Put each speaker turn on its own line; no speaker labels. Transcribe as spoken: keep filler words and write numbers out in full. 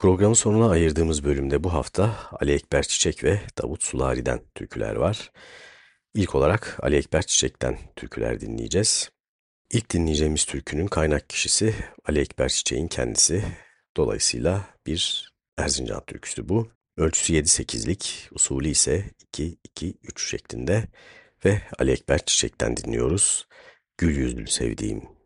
Programın sonuna ayırdığımız bölümde bu hafta Ali Ekber Çiçek ve Davut Sulari'den türküler var. İlk olarak Ali Ekber Çiçek'ten türküler dinleyeceğiz. İlk dinleyeceğimiz türkünün kaynak kişisi Ali Ekber Çiçek'in kendisi. Dolayısıyla bir Erzincan türküsü bu. Ölçüsü yedi sekizlik, usulü ise iki iki üç şeklinde ve Ali Ekber Çiçek'ten dinliyoruz. Gül yüzlü sevdiğim.